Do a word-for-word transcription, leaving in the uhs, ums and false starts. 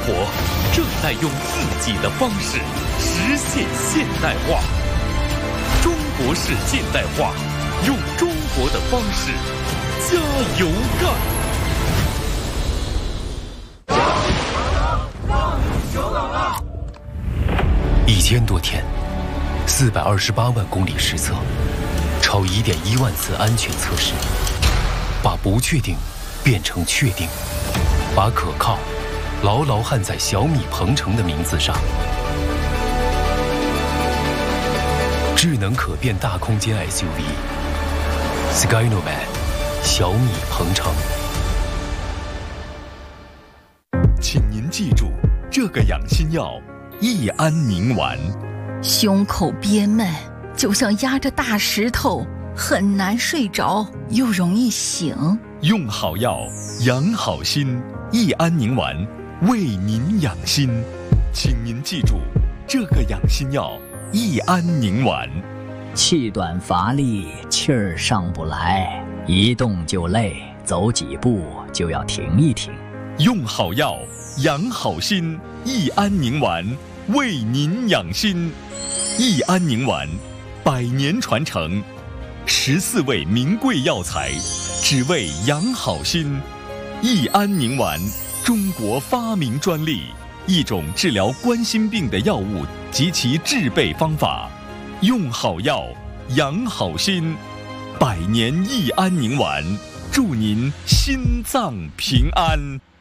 活正在用自己的方式实现现代化。中国式现代化，用中国的方式加油干！ 一千多天，四百二十八万公里实测，超一点一万次安全测试，把不确定变成确定，把可靠牢牢焊在小米鹏程的名字上。智能可变大空间 S U V Skynomad 小米鹏程。 请您记住这个养心药：益安宁丸。 胸口憋闷，就像压着大石头，很难睡着，又容易醒。 用好药，养好心。益安宁丸为您养心，请您记住这个养心药：益安宁丸。 气短乏力，气儿上不来，一动就累，走几步就要停一停。 用好药，养好心。益安宁丸为您养心。益安宁丸，百年传承，十四味名贵药材，只为养好心。益安宁丸，中国发明专利，一种治疗冠心病的药物及其制备方法。用好药，养好心。百年益安宁丸，祝您心脏平安。